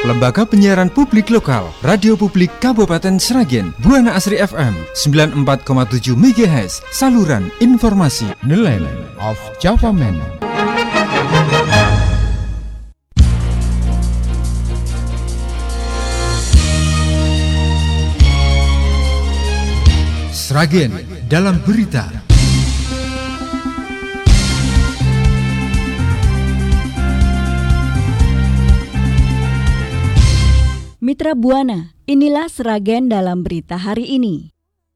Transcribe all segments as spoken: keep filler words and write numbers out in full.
Lembaga Penyiaran Publik Lokal, Radio Publik Kabupaten Sragen, Buana Asri F M sembilan puluh empat koma tujuh megahertz, saluran informasi. Nelayan of Java Man. Sragen dalam berita. Mitra Buana, inilah Sragen dalam berita hari ini.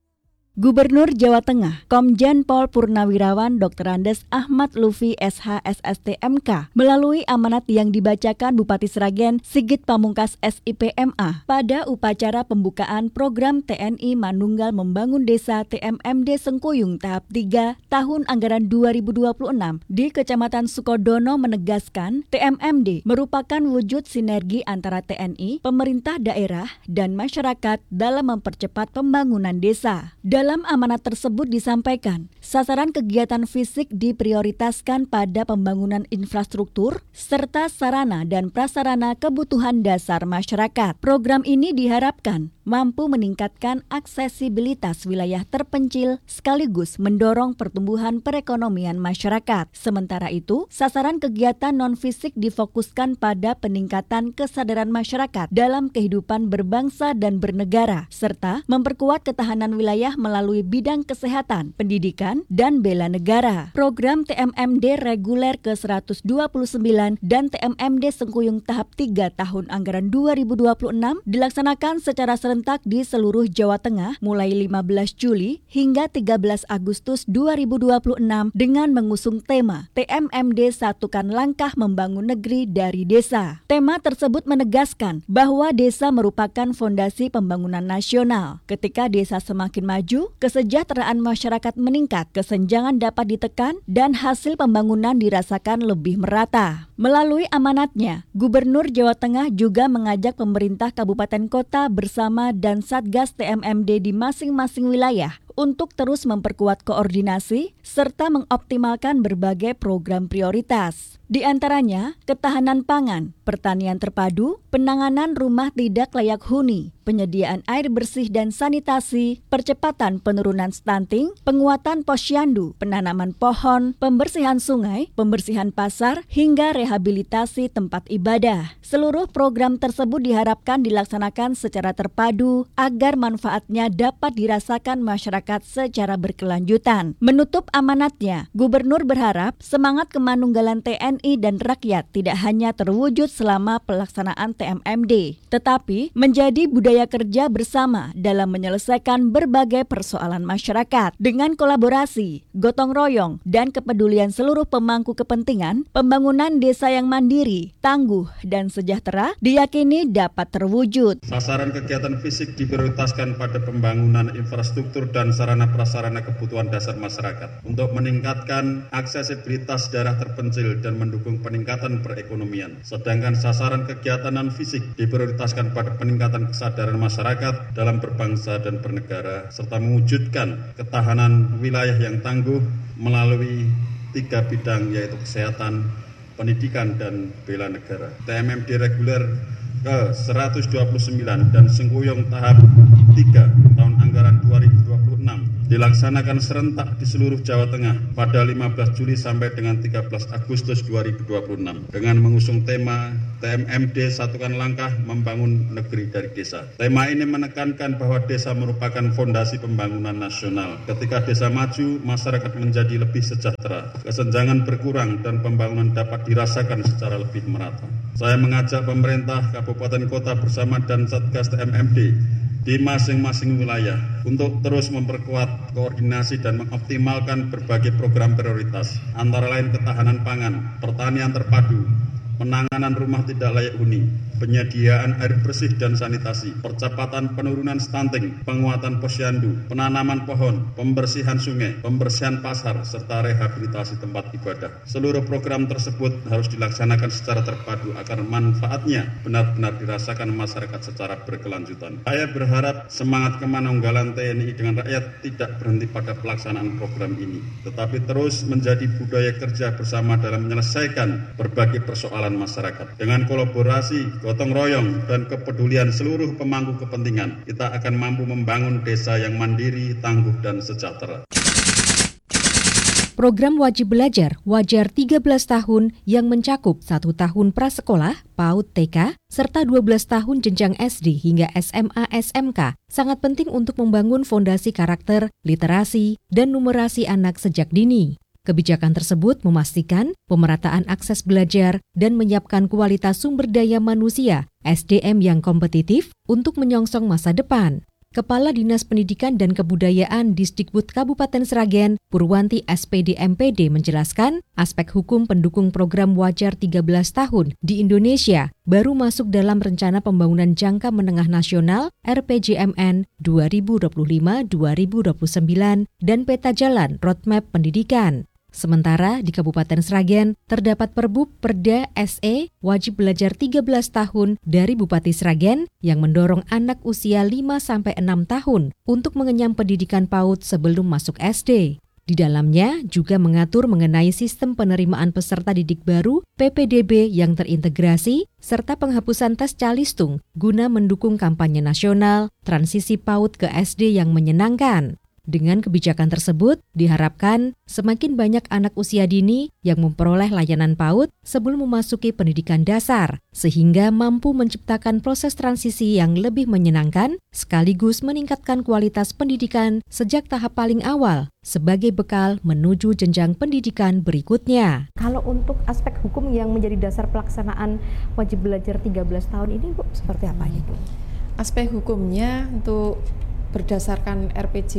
Gubernur Jawa Tengah, Komjen Pol Purnawirawan Doktor Andes Ahmad Lutfi S H S S T M K melalui amanat yang dibacakan Bupati Sragen Sigit Pamungkas S I P M A pada upacara pembukaan program T N I Manunggal Membangun Desa T M M D Sengkuyung tahap tiga tahun anggaran dua ribu dua puluh enam di Kecamatan Sukodono menegaskan T M M D merupakan wujud sinergi antara T N I, pemerintah daerah, dan masyarakat dalam mempercepat pembangunan desa. Dalam amanat tersebut disampaikan, sasaran kegiatan fisik diprioritaskan pada pembangunan infrastruktur serta sarana dan prasarana kebutuhan dasar masyarakat. Program ini diharapkan mampu meningkatkan aksesibilitas wilayah terpencil sekaligus mendorong pertumbuhan perekonomian masyarakat. Sementara itu, sasaran kegiatan non-fisik difokuskan pada peningkatan kesadaran masyarakat dalam kehidupan berbangsa dan bernegara, serta memperkuat ketahanan wilayah melalui bidang kesehatan, pendidikan, dan bela negara. Program T M M D reguler ke seratus dua puluh sembilan dan T M M D Sengkuyung tahap tiga tahun anggaran dua ribu dua puluh enam dilaksanakan secara serentak di seluruh Jawa Tengah mulai lima belas Juli hingga tiga belas Agustus dua ribu dua puluh enam dengan mengusung tema T M M D Satukan Langkah Membangun Negeri dari Desa. Tema tersebut menegaskan bahwa desa merupakan fondasi pembangunan nasional. Ketika desa semakin maju, kesejahteraan masyarakat meningkat, kesenjangan dapat ditekan, dan hasil pembangunan dirasakan lebih merata. Melalui amanatnya, Gubernur Jawa Tengah juga mengajak pemerintah kabupaten kota bersama dan Satgas T M M D di masing-masing wilayah untuk terus memperkuat koordinasi serta mengoptimalkan berbagai program prioritas. Di antaranya, ketahanan pangan, pertanian terpadu, penanganan rumah tidak layak huni, penyediaan air bersih dan sanitasi, percepatan penurunan stunting, penguatan posyandu, penanaman pohon, pembersihan sungai, pembersihan pasar, hingga rehabilitasi tempat ibadah. Seluruh program tersebut diharapkan dilaksanakan secara terpadu agar manfaatnya dapat dirasakan masyarakat secara berkelanjutan. Menutup amanatnya, Gubernur berharap semangat kemanunggalan T N I dan rakyat tidak hanya terwujud selama pelaksanaan T M M D, tetapi menjadi budaya kerja bersama dalam menyelesaikan berbagai persoalan masyarakat. Dengan kolaborasi, gotong royong, dan kepedulian seluruh pemangku kepentingan, pembangunan desa yang mandiri, tangguh, dan sejahtera diyakini dapat terwujud. Sasaran kegiatan fisik diprioritaskan pada pembangunan infrastruktur dan sarana prasarana kebutuhan dasar masyarakat untuk meningkatkan aksesibilitas daerah terpencil dan mendukung peningkatan perekonomian. Sedangkan sasaran kegiatan non-fisik diprioritaskan pada peningkatan kesadaran masyarakat dalam berbangsa dan bernegara serta mewujudkan ketahanan wilayah yang tangguh melalui tiga bidang yaitu kesehatan, pendidikan, dan bela negara. T M M D reguler ke seratus dua puluh sembilan dan Sengkuyung tahap tiga tahun anggaran dua ribu dua puluh enam dilaksanakan serentak di seluruh Jawa Tengah pada lima belas Juli sampai dengan tiga belas Agustus dua ribu dua puluh enam dengan mengusung tema T M M D Satukan Langkah Membangun Negeri dari Desa. Tema ini menekankan bahwa desa merupakan fondasi pembangunan nasional. Ketika desa maju, masyarakat menjadi lebih sejahtera, kesenjangan berkurang, dan pembangunan dapat dirasakan secara lebih merata. Saya mengajak pemerintah kabupaten kota bersama dan Satgas T M M D di masing-masing wilayah untuk terus memperkuat koordinasi dan mengoptimalkan berbagai program prioritas, antara lain ketahanan pangan, pertanian terpadu, penanganan rumah tidak layak huni, penyediaan air bersih dan sanitasi, percepatan penurunan stunting, penguatan posyandu, penanaman pohon, pembersihan sungai, pembersihan pasar, serta rehabilitasi tempat ibadah. Seluruh program tersebut harus dilaksanakan secara terpadu agar manfaatnya benar-benar dirasakan masyarakat secara berkelanjutan. Saya berharap semangat kemanunggalan T N I dengan rakyat tidak berhenti pada pelaksanaan program ini, tetapi terus menjadi budaya kerja bersama dalam menyelesaikan berbagai persoalan masyarakat. Dengan kolaborasi, gotong royong, dan kepedulian seluruh pemangku kepentingan, kita akan mampu membangun desa yang mandiri, tangguh, dan sejahtera. Program wajib belajar wajar tiga belas tahun yang mencakup satu tahun prasekolah, PAUD T K, serta dua belas tahun jenjang S D hingga S M A S M K sangat penting untuk membangun fondasi karakter, literasi, dan numerasi anak sejak dini. Kebijakan tersebut memastikan pemerataan akses belajar dan menyiapkan kualitas sumber daya manusia S D M yang kompetitif untuk menyongsong masa depan. Kepala Dinas Pendidikan dan Kebudayaan Disdikbud Kabupaten Sragen, Purwanti S P D M P D menjelaskan, aspek hukum pendukung program wajar tiga belas tahun di Indonesia baru masuk dalam Rencana Pembangunan Jangka Menengah Nasional R P J M N dua ribu dua puluh lima sampai dua ribu dua puluh sembilan dan Peta Jalan Roadmap Pendidikan. Sementara di Kabupaten Sragen terdapat Perbub Perda S E wajib belajar tiga belas tahun dari Bupati Sragen yang mendorong anak usia lima sampai enam tahun untuk mengenyam pendidikan PAUD sebelum masuk S D. Di dalamnya juga mengatur mengenai sistem penerimaan peserta didik baru P P D B yang terintegrasi serta penghapusan tes calistung guna mendukung kampanye nasional transisi PAUD ke S D yang menyenangkan. Dengan kebijakan tersebut, diharapkan semakin banyak anak usia dini yang memperoleh layanan PAUD sebelum memasuki pendidikan dasar, sehingga mampu menciptakan proses transisi yang lebih menyenangkan, sekaligus meningkatkan kualitas pendidikan sejak tahap paling awal, sebagai bekal menuju jenjang pendidikan berikutnya. Kalau untuk aspek hukum yang menjadi dasar pelaksanaan wajib belajar tiga belas tahun ini, Bu, seperti apa ya, Bu? Aspek hukumnya untuk berdasarkan R P J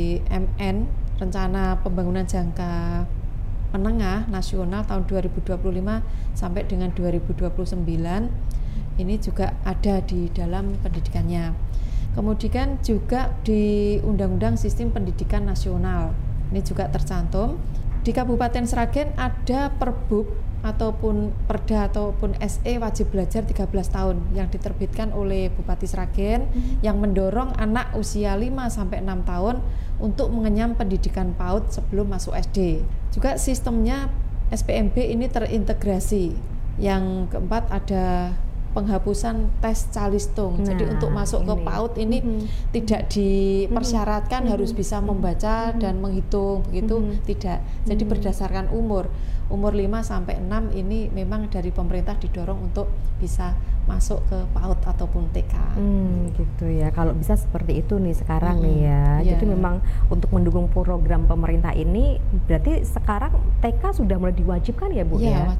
M N, Rencana Pembangunan Jangka Menengah Nasional tahun dua ribu dua puluh lima sampai dengan dua ribu dua puluh sembilan, ini juga ada di dalam pendidikannya. Kemudian juga di Undang-Undang Sistem Pendidikan Nasional, ini juga tercantum. Di Kabupaten Sragen ada Perbub ataupun Perda ataupun S E wajib belajar tiga belas tahun yang diterbitkan oleh Bupati Sragen hmm. yang mendorong anak usia lima sampai enam tahun untuk mengenyam pendidikan PAUD sebelum masuk S D. Juga sistemnya S P M B ini terintegrasi. Yang keempat ada penghapusan tes calistung. Nah, jadi untuk masuk ini. ke PAUD ini mm-hmm. tidak dipersyaratkan mm-hmm. harus bisa membaca mm-hmm. dan menghitung begitu, mm-hmm. tidak. Jadi mm-hmm. berdasarkan umur. Umur lima sampai enam ini memang dari pemerintah didorong untuk bisa masuk ke PAUD ataupun T K. Hmm, gitu ya. Kalau bisa seperti itu nih sekarang mm-hmm. nih ya. Yeah. Jadi memang untuk mendukung program pemerintah ini berarti sekarang T K sudah mulai diwajibkan ya, Bu yeah. ya?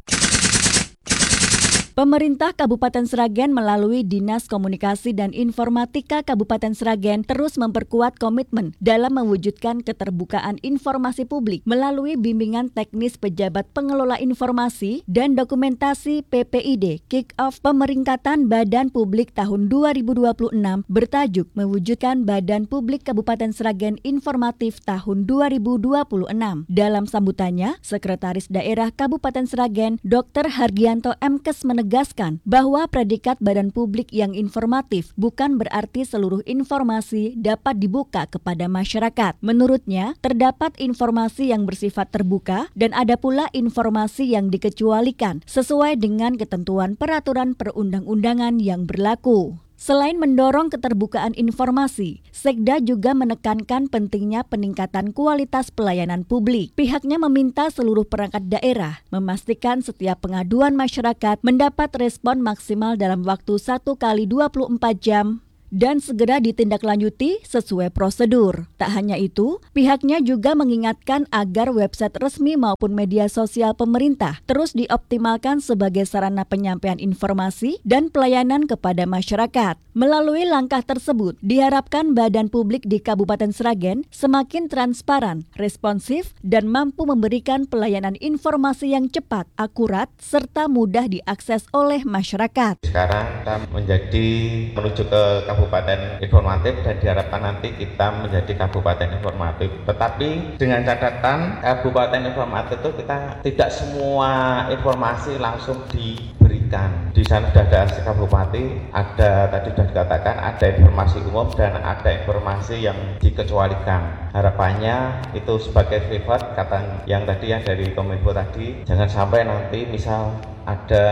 Pemerintah Kabupaten Sragen melalui Dinas Komunikasi dan Informatika Kabupaten Sragen terus memperkuat komitmen dalam mewujudkan keterbukaan informasi publik melalui bimbingan teknis pejabat pengelola informasi dan dokumentasi P P I D Kick-Off Pemeringkatan Badan Publik tahun dua ribu dua puluh enam bertajuk mewujudkan Badan Publik Kabupaten Sragen Informatif tahun dua ribu dua puluh enam. Dalam sambutannya, Sekretaris Daerah Kabupaten Sragen Doktor Hargianto Mkes menegaskan bahwa predikat badan publik yang informatif bukan berarti seluruh informasi dapat dibuka kepada masyarakat. Menurutnya, terdapat informasi yang bersifat terbuka dan ada pula informasi yang dikecualikan sesuai dengan ketentuan peraturan perundang-undangan yang berlaku. Selain mendorong keterbukaan informasi, Sekda juga menekankan pentingnya peningkatan kualitas pelayanan publik. Pihaknya meminta seluruh perangkat daerah memastikan setiap pengaduan masyarakat mendapat respon maksimal dalam waktu satu kali dua puluh empat jam dan segera ditindaklanjuti sesuai prosedur. Tak hanya itu, pihaknya juga mengingatkan agar website resmi maupun media sosial pemerintah terus dioptimalkan sebagai sarana penyampaian informasi dan pelayanan kepada masyarakat. Melalui langkah tersebut, diharapkan badan publik di Kabupaten Sragen semakin transparan, responsif, dan mampu memberikan pelayanan informasi yang cepat, akurat, serta mudah diakses oleh masyarakat. Sekarang kita menjadi menuju ke kabupaten informatif dan diharapkan nanti kita menjadi kabupaten informatif. Tetapi dengan catatan kabupaten informatif itu kita tidak semua informasi langsung diberikan. Di sana sudah ada kabupaten, ada tadi sudah dikatakan ada informasi umum dan ada informasi yang dikecualikan. Harapannya itu sebagai pivot kata yang tadi yang dari Kominfo tadi, jangan sampai nanti misal ada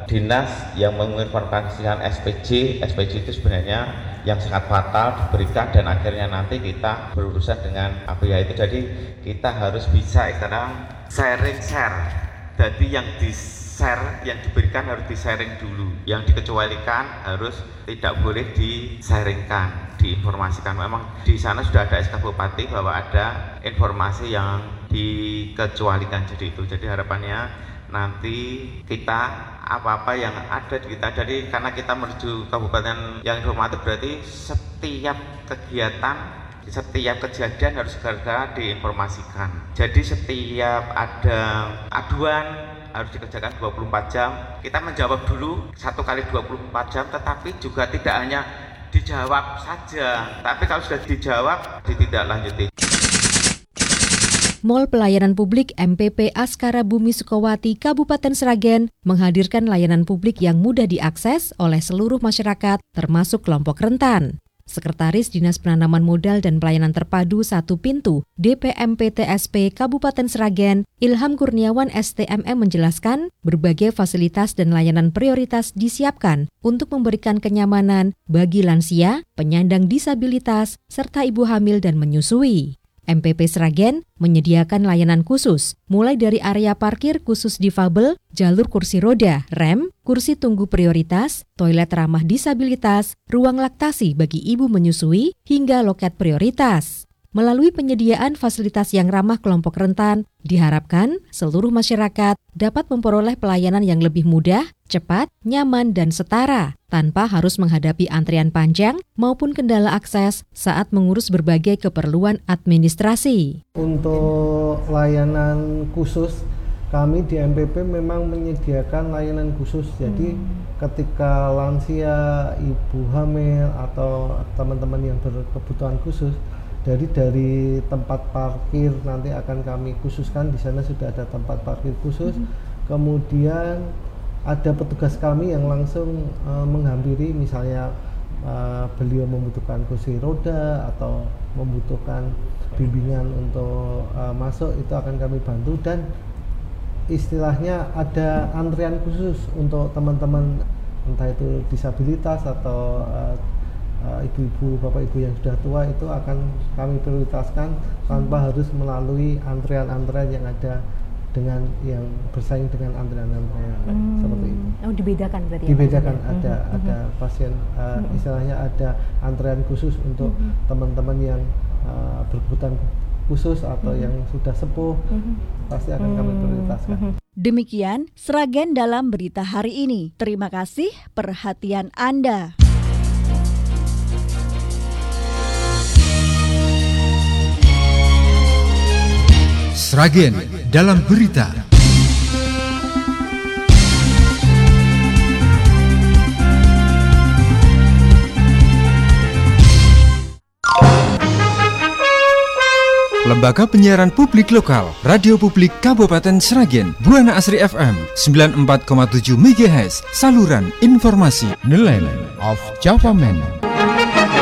dinas yang menginformasikan S P J. S P J itu sebenarnya yang sangat fatal diberikan dan akhirnya nanti kita berurusan dengan apa ya itu. Jadi kita harus bisa sekarang sharing share. Jadi yang di share, yang diberikan harus di-sharing dulu. Yang dikecualikan harus tidak boleh di-sharingkan, diinformasikan. Memang di sana sudah ada S K Bupati bahwa ada informasi yang dikecualikan jadi itu. Jadi harapannya nanti kita apa-apa yang ada di kita, jadi karena kita menuju kabupaten yang informatif berarti setiap kegiatan, setiap kejadian harus segera diinformasikan. Jadi setiap ada aduan harus dikerjakan dua puluh empat jam. Kita menjawab dulu satu kali dua puluh empat jam, tetapi juga tidak hanya dijawab saja, tapi kalau sudah dijawab ditindaklanjuti. Mall Pelayanan Publik M P P Askara Bumi Sukowati Kabupaten Sragen menghadirkan layanan publik yang mudah diakses oleh seluruh masyarakat termasuk kelompok rentan. Sekretaris Dinas Penanaman Modal dan Pelayanan Terpadu Satu Pintu D P M P T S P Kabupaten Sragen, Ilham Kurniawan S T M M menjelaskan berbagai fasilitas dan layanan prioritas disiapkan untuk memberikan kenyamanan bagi lansia, penyandang disabilitas, serta ibu hamil dan menyusui. M P P Sragen menyediakan layanan khusus, mulai dari area parkir khusus difabel, jalur kursi roda, rem, kursi tunggu prioritas, toilet ramah disabilitas, ruang laktasi bagi ibu menyusui, hingga loket prioritas. Melalui penyediaan fasilitas yang ramah kelompok rentan, diharapkan seluruh masyarakat dapat memperoleh pelayanan yang lebih mudah, cepat, nyaman, dan setara, tanpa harus menghadapi antrian panjang maupun kendala akses saat mengurus berbagai keperluan administrasi. Untuk layanan khusus, kami di M P P memang menyediakan layanan khusus. Jadi hmm. ketika lansia, ibu hamil, atau teman-teman yang berkebutuhan khusus, Dari dari tempat parkir nanti akan kami khususkan, di sana sudah ada tempat parkir khusus. Mm-hmm. Kemudian ada petugas kami yang langsung uh, menghampiri, misalnya uh, beliau membutuhkan kursi roda atau membutuhkan bimbingan untuk uh, masuk, itu akan kami bantu. Dan istilahnya ada antrian khusus untuk teman-teman entah itu disabilitas atau uh, Uh, ibu-ibu, bapak-ibu yang sudah tua, itu akan kami prioritaskan tanpa hmm. harus melalui antrian-antrian yang ada dengan yang bersaing dengan antrian-antrian yang lain, hmm. seperti itu. Oh, dibedakan berarti? Dibedakan, ya, ada hmm. ada pasien, uh, hmm. istilahnya ada antrian khusus untuk hmm. teman-teman yang uh, berkebutuhan khusus atau hmm. yang sudah sepuh, hmm. pasti akan hmm. kami prioritaskan. Hmm. Demikian Sragen dalam berita hari ini. Terima kasih perhatian Anda. Sragen dalam berita. Lembaga Penyiaran Publik Lokal, Radio Publik Kabupaten Sragen, Buana Asri F M sembilan puluh empat koma tujuh megahertz, saluran informasi, nelayan of Java Man.